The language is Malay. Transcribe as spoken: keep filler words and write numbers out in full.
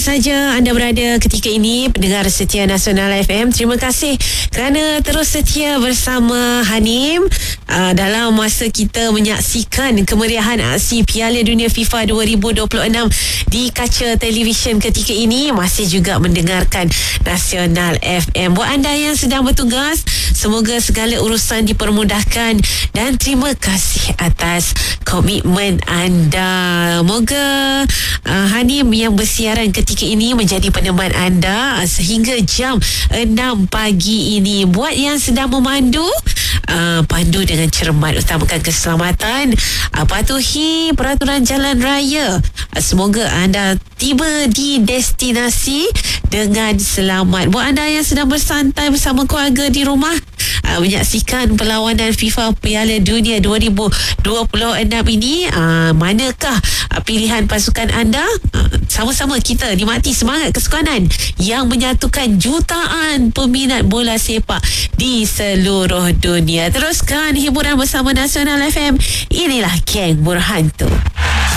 saja anda berada ketika ini, pendengar setia Nasional F M. Terima kasih kerana terus setia bersama Hanim uh, dalam masa kita menyaksikan kemeriahan aksi Piala Dunia FIFA dua ribu dua puluh enam di kaca televisyen ketika ini. Masih juga mendengarkan Nasional F M. Buat anda yang sedang bertugas, semoga segala urusan dipermudahkan dan terima kasih atas komitmen anda. Moga uh, Hanim yang bersiaran ketika ini menjadi peneman anda uh, sehingga jam enam pagi ini. Buat yang sedang memandu, uh, pandu dengan cermat, utamakan keselamatan, uh, patuhi peraturan jalan raya. Uh, semoga anda tiba di destinasi dengan selamat. Buat anda yang sedang bersantai bersama keluarga di rumah, uh, menyaksikan perlawanan FIFA Piala Dunia dua ribu dua puluh enam ini, uh, manakah uh, pilihan pasukan anda? Uh, sama-sama kita nikmati semangat kesukanan yang menyatukan jutaan peminat bola sepak di seluruh dunia. Teruskan hiburan bersama Nasional F M. Inilah Geng Berhantu.